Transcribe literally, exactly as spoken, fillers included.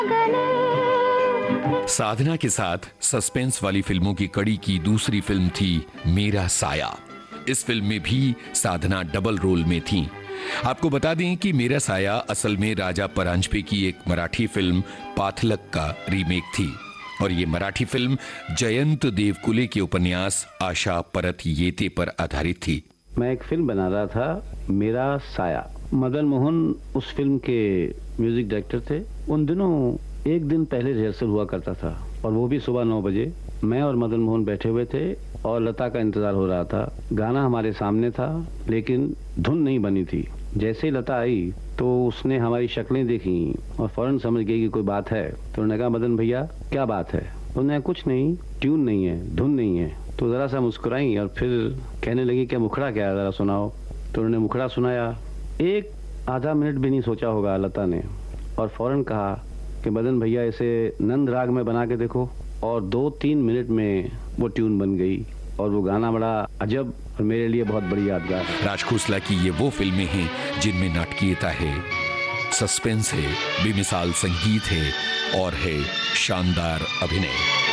साधना के साथ सस्पेंस वाली फिल्मों की कड़ी की दूसरी फिल्म थी मेरा साया। इस फिल्म में भी साधना डबल रोल में थी। आपको बता दें कि मेरा साया असल में राजा परांजपे की एक मराठी फिल्म पाथलक का रीमेक थी और ये मराठी फिल्म जयंत देवकुले के उपन्यास आशा परत येते पर आधारित थी। मैं एक फिल्म बना रहा था मेरा साया। मदन मोहन उस फिल्म के म्यूजिक डायरेक्टर थे। उन दिनों एक दिन पहले रिहर्सल हुआ करता था और वो भी सुबह नौ बजे। मैं और मदन मोहन बैठे हुए थे और लता का इंतजार हो रहा था। गाना हमारे सामने था लेकिन धुन नहीं बनी थी। जैसे ही लता आई तो उसने हमारी शक्लें देखी और फौरन समझ गई कि कोई बात है। तो उन्होंने कहा मदन भैया क्या बात है? उन्होंने कुछ नहीं, ट्यून नहीं है, धुन नहीं है। तो जरा सा मुस्कुराई और फिर कहने लगी क्या मुखड़ा क्या है, जरा सुनाओ। तो उन्होंने मुखड़ा सुनाया। एक आधा मिनट भी नहीं सोचा होगा लता ने और फौरन कहा कि मदन भैया इसे नंद राग में बना के देखो। और दो तीन मिनट में वो ट्यून बन गई और वो गाना बड़ा अजब और मेरे लिए बहुत बड़ी यादगार है। राज खोसला की ये वो फिल्में हैं जिनमें नाटकीयता है, सस्पेंस है, बेमिसाल संगीत है और है शानदार अभिनय।